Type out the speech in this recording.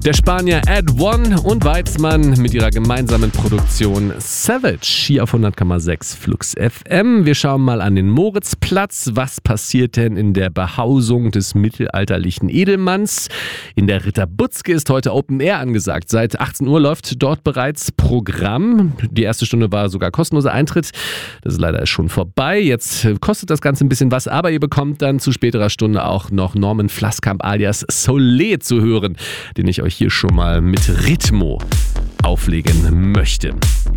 Der Spanier Ed One und Weizmann mit ihrer gemeinsamen Produktion Savage hier auf 100,6 Flux FM. Wir schauen mal an den Moritzplatz. Was passiert denn in der Behausung des mittelalterlichen Edelmanns? In der Ritter Butzke ist heute Open Air angesagt. Seit 18 Uhr läuft dort bereits Programm. Die erste Stunde war sogar kostenloser Eintritt. Das ist leider schon vorbei. Jetzt kostet das Ganze ein bisschen was, aber ihr bekommt dann zu späterer Stunde auch noch Norman Flasskamp alias Solé zu hören, den ich euch hier schon mal mit Ritmo auflegen möchte.